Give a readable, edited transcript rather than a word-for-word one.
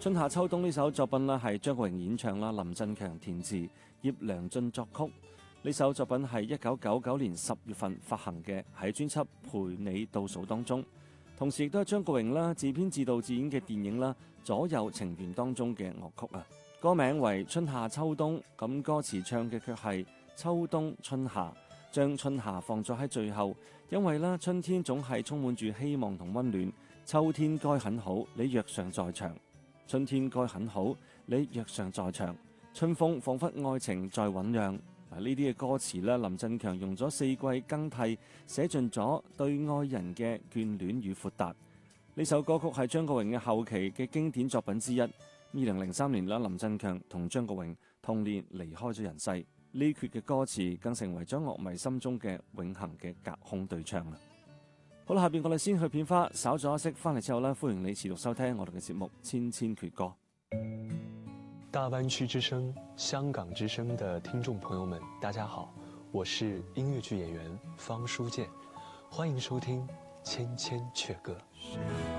春夏秋冬呢首作品呢係張國榮演唱啦，林振強填詞，葉良俊作曲。呢首作品係1999年10月份發行嘅，喺專輯《陪你倒數》當中。同時亦都係張國榮啦自編自導自演嘅電影啦《左右情緣》當中嘅樂曲啊。歌名為春夏秋冬，咁歌詞唱嘅卻係秋冬春夏，將春夏放咗喺最後，因為啦春天總係充滿住希望同溫暖，秋天該很好，你若尚在場。春天該很好，你若尚在場。春風彷彿愛情在醞釀。嗱，呢啲嘅歌詞咧，林振強用咗4季更替，寫盡咗對愛人嘅眷戀與闊達。呢首歌曲係張國榮嘅後期嘅經典作品之一。2003年啦，林振強同張國榮同年離開咗人世。呢闕嘅歌詞更成為咗樂迷心中嘅永恆嘅隔空對唱啦。好啦，下邊我哋先去片花，稍作休息，翻嚟之後咧，歡迎你持續收聽我哋嘅節目《千千闕歌》。 大灣區之聲、香港之聲的聽眾朋友們，大家好，我是音樂劇演員方書劍，歡迎收聽《千千闕歌》。